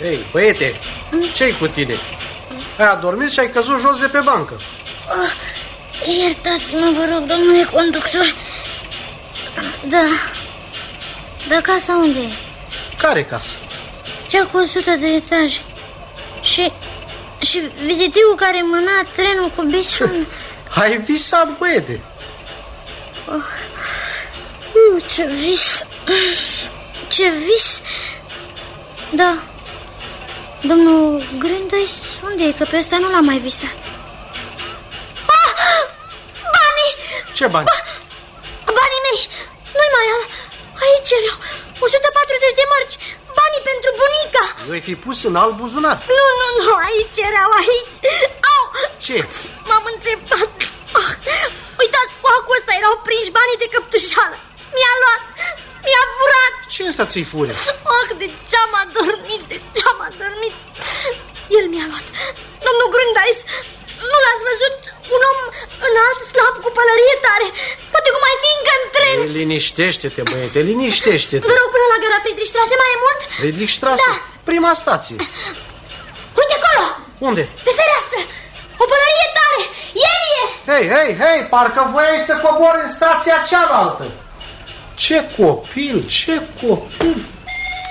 Ei, băiete, ce-i cu tine? Ai adormit și ai căzut jos de pe bancă. Iertați-mă, vă rog, domnule conductor. Da, casa unde e? Care casă? Cea cu 100 de etaje. Și vizitivul care mâna trenul cu biciul. Ai visat, băiete. Ce vis. Ce vis. Da. Domnul Grândăis, unde e? Că pe ăsta nu l-am mai visat. Banii! Ce bani? Banii mei! Nu-i mai am. Aici erau 140 de mărci. Banii pentru bunica. Eu-i fi pus în alt buzunar. Nu, aici erau, aici. Au! Ce? M-am înțepat. Uitați, cu acul ăsta erau prinși banii de căptușală. Mi-a luat, mi-a furat. Ce ăsta ți-i fure? De ce-am adormit, El mi-a luat. Domnul Grândăis, nu l-ați văzut? Un om înalt, slab, cu pălărie tare. Poate cum mai fi încă în tren. Liniștește-te, băiete, liniștește-te. Vă rog, până la gara Friedrichstraße mai e mult? Friedrichstraße? Da. Prima stație. Uite acolo. Unde? Pe fereastră. O pălărie tare. El e. Hei, parcă voiai să cobori în stația cealaltă. Ce copil.